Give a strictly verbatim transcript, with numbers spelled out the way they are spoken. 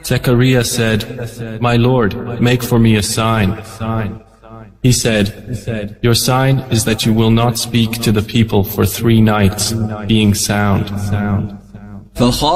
Zechariah said, "My Lord, make for me a sign." He said, "Your sign is that you will not speak to the people for three nights, being sound."